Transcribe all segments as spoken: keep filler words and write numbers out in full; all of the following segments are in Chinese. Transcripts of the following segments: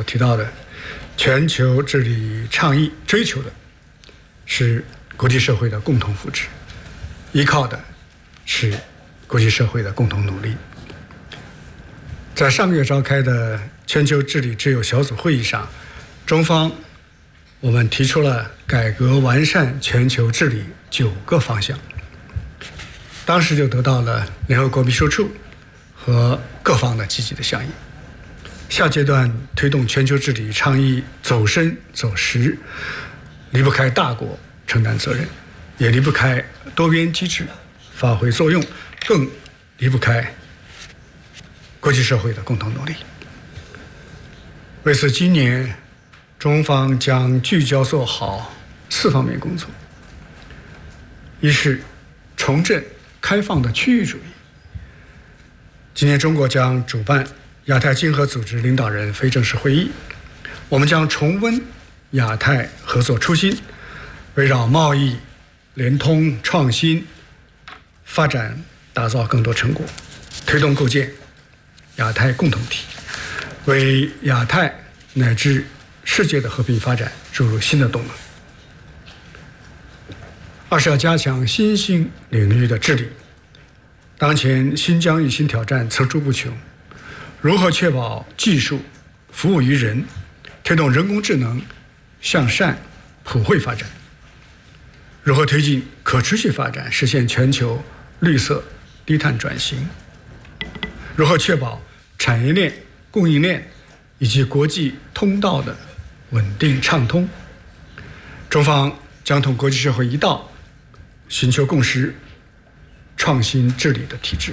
提到的，全球治理倡议追求的是国际社会的共同福祉，依靠的是国际社会的共同努力。在上个月召开的全球治理之友小组会议上，中方我们提出了改革完善全球治理九个方向，当时就得到了联合国秘书处和各方的积极的响应。下阶段推动全球治理倡议走深走实，离不开大国承担责任，也离不开多边机制发挥作用，更离不开国际社会的共同努力。为此，今年中方将聚焦做好四方面工作：一是重振开放的区域主义。今年中国将主办亚太经合组织领导人非正式会议，我们将重温亚太合作初心，围绕贸易、联通、创新、发展打造更多成果，推动构建亚太共同体，为亚太乃至世界的和平发展注入新的动能。二是要加强新兴领域的治理。当前新疆域新挑战层出不穷，如何确保技术服务于人，推动人工智能向善普惠发展？如何推进可持续发展，实现全球绿色低碳转型？如何确保产业链、供应链以及国际通道的稳定畅通？中方将同国际社会一道，寻求共识，创新治理的体制。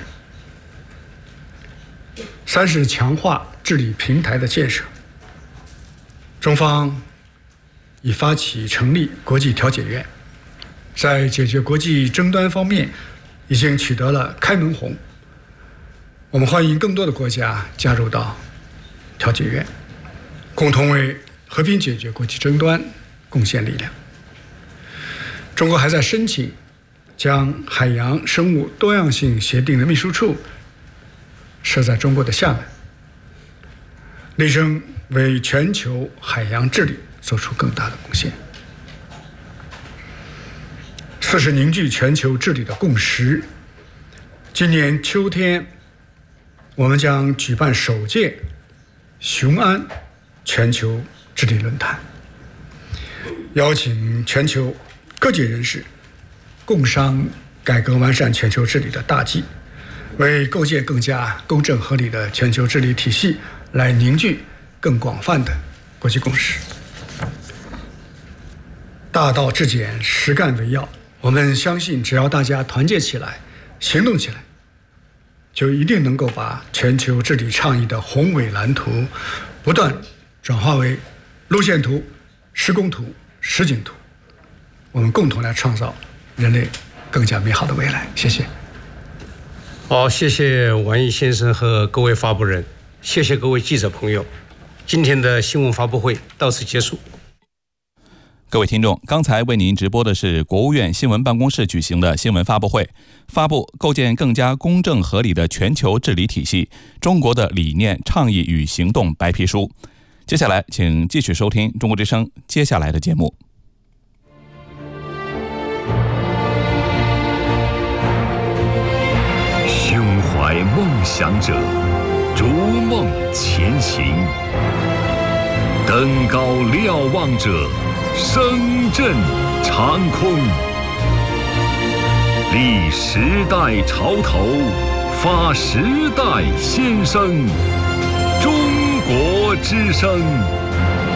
三是强化治理平台的建设。中方已发起成立国际调解院，在解决国际争端方面已经取得了开门红。我们欢迎更多的国家加入到调解院，共同为和平解决国际争端贡献力量。中国还在申请将海洋生物多样性协定的秘书处设在中国的厦门，力争为全球海洋治理做出更大的贡献。四是凝聚全球治理的共识。今年秋天，我们将举办首届雄安全球治理论坛，邀请全球各界人士共商改革完善全球治理的大计，为构建更加公正合理的全球治理体系来凝聚更广泛的国际共识。大道至简，实干为要。我们相信，只要大家团结起来，行动起来，就一定能够把全球治理倡议的宏伟蓝图不断转化为路线图、施工图、实景图，我们共同来创造人类更加美好的未来。谢谢。 好，谢谢王毅先生和各位发布人，谢谢各位记者朋友。今天的新闻发布会到此结束。 各位听众，刚才为您直播的是国务院新闻办公室举行的新闻发布会，发布构建更加公正合理的全球治理体系，中国的理念、倡议与行动白皮书。接下来请继续收听中国之声接下来的节目。 胸怀梦想者，逐梦前行；登高瞭望者，声震长空。立时代潮头，发时代先声。中国之声。